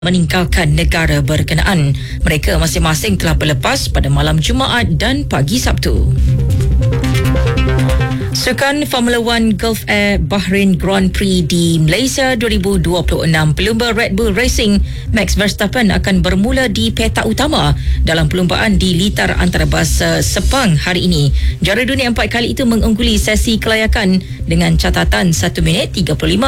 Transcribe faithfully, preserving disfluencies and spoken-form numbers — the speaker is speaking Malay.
meninggalkan negara berkenaan. Mereka masing-masing telah berlepas pada malam Jumaat dan pagi Sabtu. Sukan Formula One Gulf Air Bahrain Grand Prix di Malaysia dua ribu dua puluh enam, pelumba Red Bull Racing Max Verstappen akan bermula di petak utama dalam perlumbaan di litar antarabangsa Sepang hari ini. Juara dunia empat kali itu mengungguli sesi kelayakan dengan catatan satu minit tiga puluh lima